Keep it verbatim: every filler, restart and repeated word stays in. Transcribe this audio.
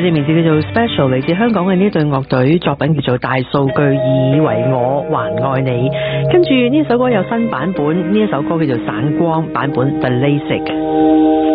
哋名字叫做 Special， 嚟自香港嘅呢對樂隊，作品叫做大數據以為我還愛你。跟住呢首歌有新版本，呢一首歌叫做散光版本 The Lasik。